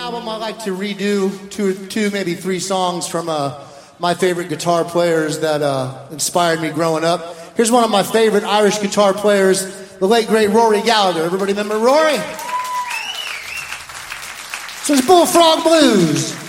album, I like to redo two, maybe three songs from my favorite guitar players that inspired me growing up. Here's one of my favorite Irish guitar players, the late, great Rory Gallagher. Everybody remember Rory? So it's Bullfrog Blues.